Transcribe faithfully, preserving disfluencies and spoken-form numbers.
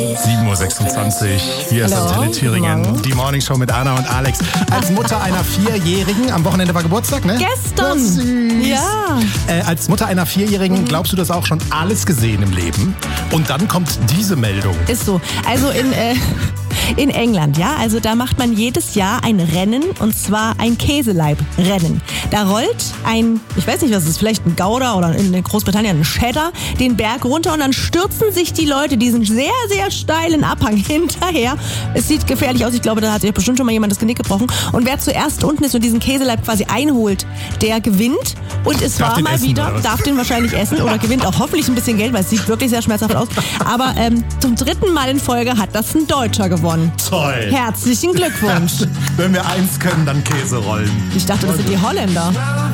sieben Uhr sechsundzwanzig. Hier ist Hallo. Antenne Thüringen. Morgen. Die Morning Show mit Anna und Alex. Als Mutter einer Vierjährigen, am Wochenende war Geburtstag, ne? Gestern. Das ist süß. Ja. Äh, als Mutter einer Vierjährigen, glaubst du, das auch schon alles gesehen im Leben? Und dann kommt diese Meldung. Ist so. Also in, äh, in England, ja, also da macht man jedes Jahr ein Rennen, und zwar ein Käseleib-Rennen. Da rollt ein, ich weiß nicht, was es ist, vielleicht ein Gouda oder in Großbritannien ein Cheddar, den Berg runter, und dann stürzen sich die Leute diesen sehr, sehr steilen Abhang hinterher. Es sieht gefährlich aus. Ich glaube, da hat sich bestimmt schon mal jemand das Genick gebrochen. Und wer zuerst unten ist und diesen Käseleib quasi einholt, der gewinnt. Und es Darf war den mal essen, wieder, oder was? darf den wahrscheinlich essen oder gewinnt auch hoffentlich ein bisschen Geld, weil es sieht wirklich sehr schmerzhaft aus. Aber ähm, zum dritten Mal in Folge hat das ein Deutscher gewonnen. Toll. Herzlichen Glückwunsch. Wenn wir eins können, dann Käse rollen. Ich dachte, das sind die Holländer.